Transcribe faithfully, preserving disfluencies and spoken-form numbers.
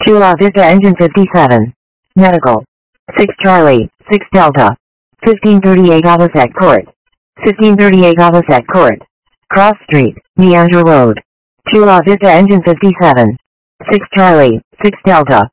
Chula Vista Engine fifty-seven. Medical. six Charlie, six Delta. fifteen thirty-eight Avocet Court. fifteen thirty-eight Avocet Court. Cross Street, Neandra Road. Chula Vista Engine fifty-seven. six Charlie, six Delta.